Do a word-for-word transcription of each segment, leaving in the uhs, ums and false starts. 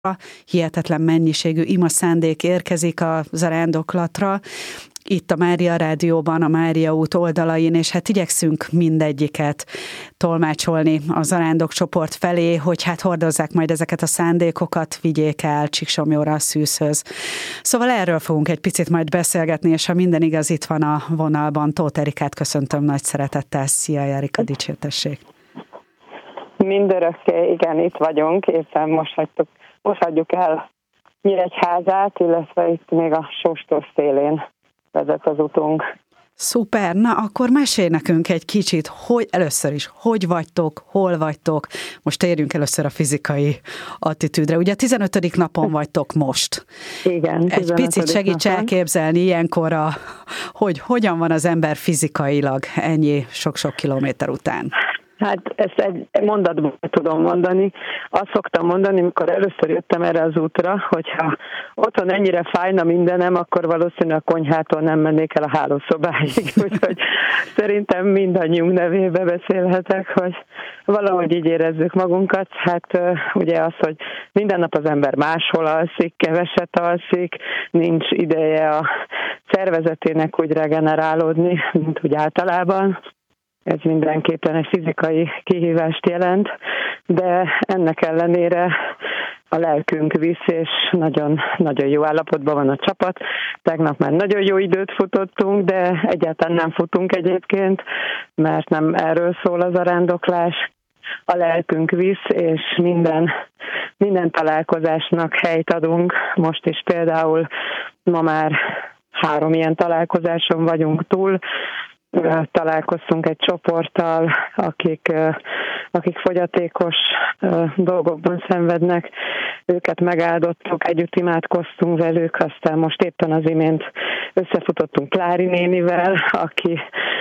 hihetetlen mennyiségű ima szándék érkezik a zarándoklatra, itt a Mária Rádióban, a Mária út oldalain, és hát igyekszünk mindegyiket tolmácsolni a zarándok csoport felé, hogy hát hordozzák majd ezeket a szándékokat, vigyék el Csíksomlyóra a szűzhöz. Szóval erről fogunk egy picit majd beszélgetni, és ha minden igaz, itt van a vonalban. Tóth Erikát köszöntöm nagy szeretettel. Szia, Erika, dicsértessék! Mindörökké, igen, itt vagyunk, éppen most hagytuk, most hagyjuk el Nyíregyházát, illetve itt még a Sóstor szélén vezet az utunk. Szuper, na akkor mesélj nekünk egy kicsit, hogy először is, hogy vagytok, hol vagytok, most térjünk először a fizikai attitűdre. Ugye a tizenötödik napon vagytok most. Igen. Egy picit segíts napon elképzelni ilyenkor, a, hogy hogyan van az ember fizikailag ennyi sok-sok kilométer után. Hát ezt egy mondatban tudom mondani. Azt szoktam mondani, amikor először jöttem erre az útra, hogyha otthon ennyire fájna mindenem, akkor valószínűleg a konyhától nem mennék el a hálószobáig. Úgyhogy szerintem mindannyiunk nevébe beszélhetek, hogy valahogy így érezzük magunkat. Hát ugye az, hogy minden nap az ember máshol alszik, keveset alszik, nincs ideje a szervezetének úgy regenerálódni, mint úgy általában. Ez mindenképpen egy fizikai kihívást jelent, de ennek ellenére a lelkünk visz, és nagyon, nagyon jó állapotban van a csapat. Tegnap már nagyon jó időt futottunk, de egyáltalán nem futunk egyébként, mert nem erről szól az zarándoklás. A lelkünk visz, és minden, minden találkozásnak helyt adunk. Most is például ma már három ilyen találkozáson vagyunk túl. Találkoztunk egy csoporttal, akik, akik fogyatékos dolgokban szenvednek, őket megáldottuk, együtt imádkoztunk velük, aztán most éppen az imént összefutottunk Klári nénivel, aki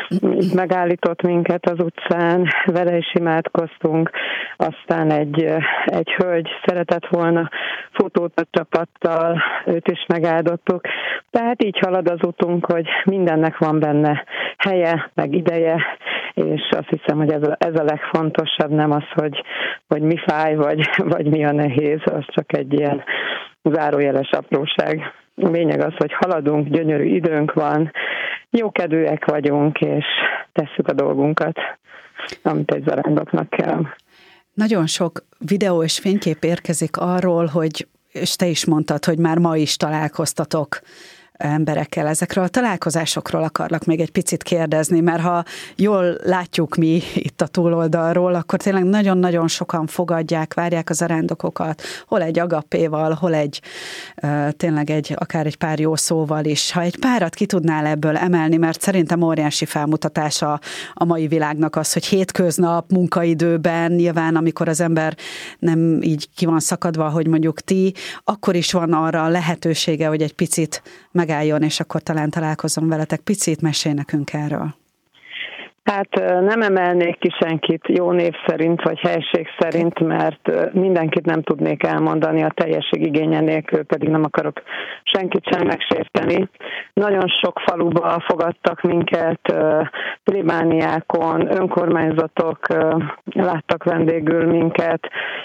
megállított minket az utcán, vele is imádkoztunk, aztán egy, egy hölgy szeretett volna futót a csapattal, őt is megáldottuk. Tehát így halad az utunk, hogy mindennek van benne helye, meg ideje, és azt hiszem, hogy ez a, ez a legfontosabb, nem az, hogy, hogy mi fáj, vagy, vagy mi a nehéz, az csak egy ilyen zárójeles apróság. A lényeg az, hogy haladunk, gyönyörű időnk van, jókedvűek vagyunk, és tesszük a dolgunkat, amit egy zarándoknak kell. Nagyon sok videó és fénykép érkezik arról, hogy, és te is mondtad, hogy már ma is találkoztatok emberekkel. Ezekről a találkozásokról akarlak még egy picit kérdezni, mert ha jól látjuk mi itt a túloldalról, akkor tényleg nagyon-nagyon sokan fogadják, várják a zarándokokat, hol egy agapéval, hol egy tényleg egy, akár egy pár jó szóval is. Ha egy párat ki tudnál ebből emelni, mert szerintem óriási felmutatása a mai világnak az, hogy hétköznap, munkaidőben, nyilván amikor az ember nem így ki van szakadva, hogy mondjuk ti, akkor is van arra lehetősége, hogy egy picit megálljon, és akkor talán találkozom veletek. Picit mesélj nekünk erről. Hát nem emelnék ki senkit jó név szerint, vagy helység szerint, mert mindenkit nem tudnék elmondani a teljesség igénye nélkül, pedig nem akarok senkit sem megsérteni. Nagyon sok faluba fogadtak minket, plébániákon, önkormányzatok láttak vendégül minket,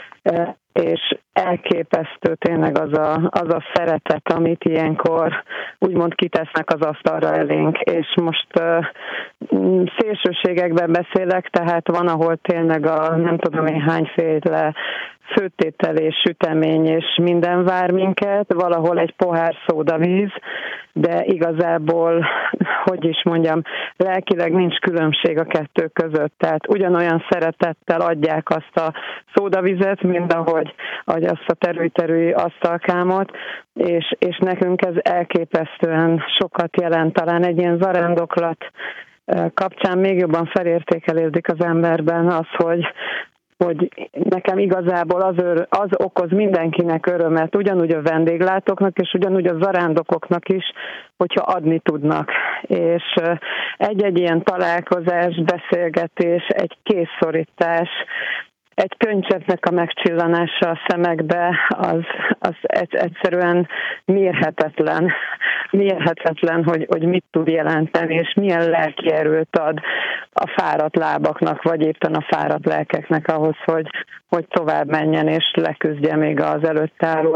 és elképesztő tényleg az a, az a szeretet, amit ilyenkor úgymond kitesznek az asztalra elénk. És most uh, szélsőségekben beszélek, tehát van, ahol tényleg a nem tudom én hányféle főtétel és sütemény és minden vár minket, valahol egy pohár szódavíz, de igazából, hogy is mondjam, lelkileg nincs különbség a kettő között. Tehát ugyanolyan szeretettel adják azt a szódavizet, mint ahogy, ahogy azt a terülterű asztalkámot, és, és nekünk ez elképesztően sokat jelent. Talán egy ilyen zarándoklat kapcsán még jobban felértékelődik az emberben az, hogy hogy nekem igazából az, ör, az okoz mindenkinek örömet, ugyanúgy a vendéglátóknak, és ugyanúgy a zarándokoknak is, hogyha adni tudnak. És egy-egy ilyen találkozás, beszélgetés, egy készszorítás, egy könycseppnek a megcsillanása a szemekbe, az, az egyszerűen mérhetetlen, mérhetetlen, hogy, hogy mit tud jelenteni, és milyen lelki erőt ad a fáradt lábaknak, vagy éppen a fáradt lelkeknek ahhoz, hogy, hogy tovább menjen, és leküzdje még az előtt álló